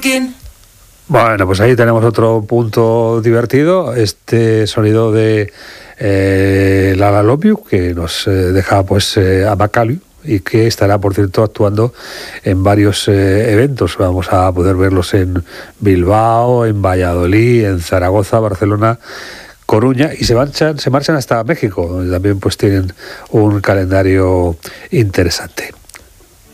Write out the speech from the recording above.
Bueno, pues ahí tenemos otro punto divertido, este sonido de Lala Love You, que nos deja pues a Bacalhau, y que estará, por cierto, actuando en varios eventos. Vamos a poder verlos en Bilbao, en Valladolid, en Zaragoza, Barcelona, Coruña, y se marchan hasta México, donde también pues tienen un calendario interesante.